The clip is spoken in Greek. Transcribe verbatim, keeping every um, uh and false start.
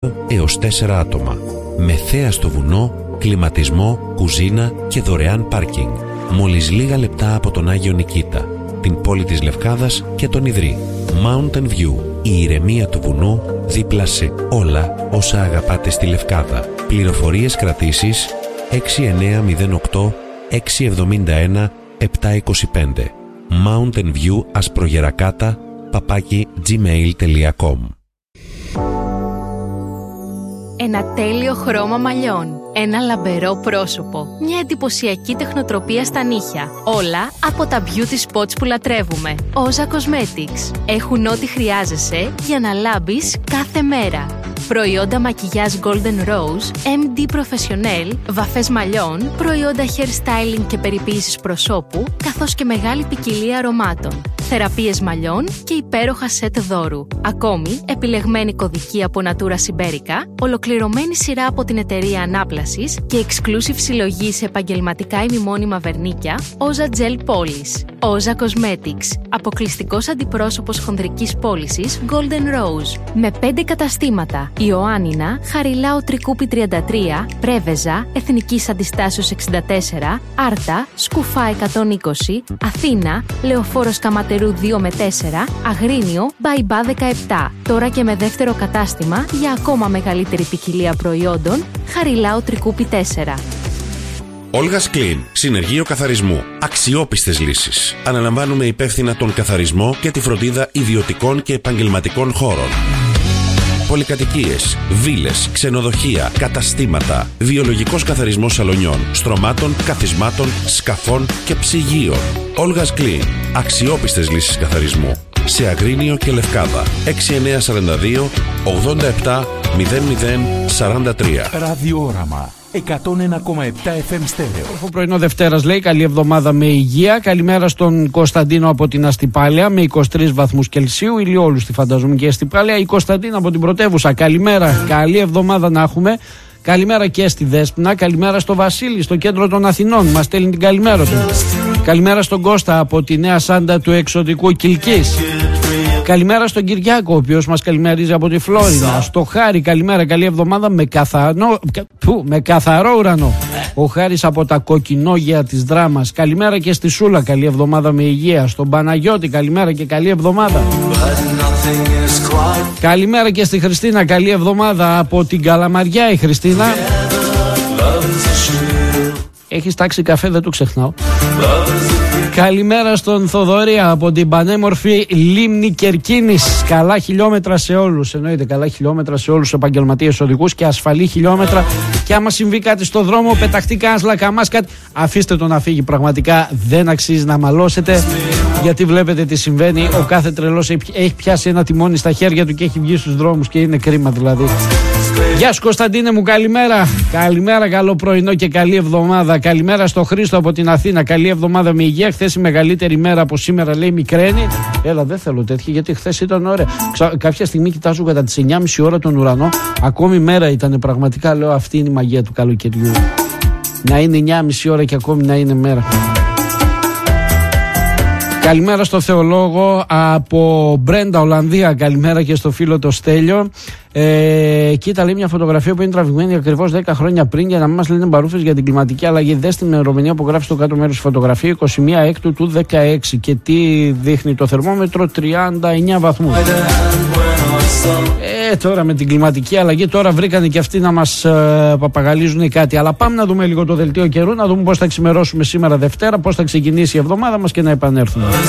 έως τέσσερα άτομα. Με θέα στο βουνό, κλιματισμό, κουζίνα και δωρεάν πάρκινγκ. Μόλις λίγα λεπτά από τον Άγιο Νικήτα, την πόλη της Λευκάδας και τον Ιδρύ. Mountain View, η ηρεμία του βουνού δίπλα σε όλα όσα αγαπάτε στη Λευκάδα. Πληροφορίες κρατήσεις έξι εννιά μηδέν οκτώ έξι εβδομήντα ένα επτά είκοσι πέντε. Mountain View ασπρογερακάτα παπάκι gmail τελεία com. Ένα τέλειο χρώμα μαλλιών, ένα λαμπερό πρόσωπο, μια εντυπωσιακή τεχνοτροπία στα νύχια. Όλα από τα beauty spots που λατρεύουμε. Όζα Cosmetics. Έχουν ό,τι χρειάζεσαι για να λάμπεις κάθε μέρα. Προϊόντα μακιγιάζ Golden Rose, εμ ντι Professional, βαφές μαλλιών, προϊόντα hairstyling και περιποίησης προσώπου, καθώς και μεγάλη ποικιλία αρωμάτων. Θεραπείες μαλλιών και υπέροχα σετ δώρου. Ακόμη, επιλεγμένη κωδική από Natura Siberica, ολοκληρωμένη σειρά από την εταιρεία Ανάπλασης και exclusive συλλογή σε επαγγελματικά ημιμόνιμα βερνίκια, Oza Gel Polish. Oza Cosmetics, αποκλειστικός αντιπρόσωπος χονδρικής πώλησης Golden Rose. Με πέντε καταστήματα: Ιωάννινα, Χαριλάου Τρικούπη τριάντα τρία, Πρέβεζα, Εθνικής Αντιστάσεως εξήντα τέσσερα, Άρτα, Σκουφά εκατόν είκοσι, Αθήνα, Λεωφόρος Καματερού δύο με τέσσερα, Αγρίνιο, Μπαϊμπά δεκαεπτά. Τώρα και με δεύτερο κατάστημα για ακόμα μεγαλύτερη ποικιλία προϊόντων, Χαριλάου Τρικούπη τέσσερα. Olga's Clean, συνεργείο καθαρισμού. Αξιόπιστες λύσεις. Αναλαμβάνουμε υπεύθυνα τον καθαρισμό και τη φροντίδα ιδιωτικών και επαγγελματικών χώρων. Πολυκατοικίες, βίλες, ξενοδοχεία, καταστήματα, βιολογικός καθαρισμός σαλονιών, στρωμάτων, καθισμάτων, σκαφών και ψυγείων. Olga's Clean, αξιόπιστες λύσεις καθαρισμού. Σε Αγρίνιο και Λευκάδα. έξι εννιά τέσσερα δύο ογδόντα επτά μηδέν μηδέν σαράντα τρία. Ραδιόραμα εκατόν ένα κόμμα επτά εφ εμ στέρεο. Το πρωινό Δευτέρας λέει καλή εβδομάδα με υγεία. Καλημέρα στον Κωνσταντίνο από την Αστυπάλαια με είκοσι τρεις βαθμούς Κελσίου. Ηλιόλουστη φανταζόμαι και Αστυπάλαια. Η Κωνσταντίνα από την πρωτεύουσα. Καλημέρα. Καλή εβδομάδα να έχουμε. Καλημέρα και στη Δέσποινα. Καλημέρα στο Βασίλη, στο κέντρο των Αθηνών. Μας στέλνει την καλημέρα του. Καλημέρα στον Κώστα από τη Νέα Σάντα του εξωτικού Κιλκής. Καλημέρα στον Κυριάκο, ο οποίος μας καλημερίζει από τη Φλόρινα. Στο Χάρη, καλημέρα, καλή εβδομάδα με καθαρό, που, με καθαρό ουρανό. Ο Χάρης από τα κοκκινόγια της Δράμας. Καλημέρα και στη Σούλα, καλή εβδομάδα με υγεία. Στον Παναγιώτη, καλημέρα και καλή εβδομάδα. Καλημέρα και στη Χριστίνα, καλή εβδομάδα από την Καλαμαριά η Χριστίνα. Έχεις τάξει καφέ, δεν το ξεχνάω. Καλημέρα στον Θοδωρία από την πανέμορφη λίμνη Κερκίνης. Καλά χιλιόμετρα σε όλους. Εννοείται καλά χιλιόμετρα σε όλους τους επαγγελματίες οδηγούς και ασφαλή χιλιόμετρα. Και άμα συμβεί κάτι στο δρόμο, πεταχτεί κανένας λακαμάς κάτι, αφήστε το να φύγει. Πραγματικά δεν αξίζει να μαλώσετε. Γιατί βλέπετε τι συμβαίνει. Ο κάθε τρελός έχει πιάσει ένα τιμόνι στα χέρια του και έχει βγει στους δρόμους και είναι κρίμα δηλαδή. Γεια σου Κωνσταντίνε μου, καλημέρα. Καλημέρα, καλό πρωινό και καλή εβδομάδα. Καλημέρα στο Χρήστο από την Αθήνα. Καλή εβδομάδα με υγεία. Χθες η μεγαλύτερη μέρα από σήμερα λέει μικραίνει. Έλα, δεν θέλω τέτοια γιατί χθες ήταν ωραία. Ξα... Κάποια στιγμή κοιτάζω κατά τις εννιά και μισή ώρα τον ουρανό. Ακόμη μέρα ήταν. Πραγματικά λέω αυτή είναι η μαγεία του καλοκαιριού. Να είναι εννιά και μισή ώρα και ακόμη να είναι μέρα. Καλημέρα στο Θεολόγο από Μπρέντα, Ολλανδία. Καλημέρα και στο φίλο το Στέλιο. Ε, κοίτα, λέει μια φωτογραφία που είναι τραβηγμένη ακριβώς δέκα χρόνια πριν για να μην μας λένε μπαρούφες για την κλιματική αλλαγή. Δες την ημερομηνία που γράφει στο κάτω μέρος τη φωτογραφία, είκοσι μία Έκτου του δεκαέξι. Και τι δείχνει το θερμόμετρο, τριάντα εννιά βαθμούς. Ε, τώρα με την κλιματική αλλαγή, τώρα βρήκανε και αυτοί να μας ε, παπαγαλίζουν κάτι. Αλλά πάμε να δούμε λίγο το δελτίο καιρού, να δούμε πώς θα ξημερώσουμε σήμερα Δευτέρα, πώς θα ξεκινήσει η εβδομάδα μας και να επανέλθουμε.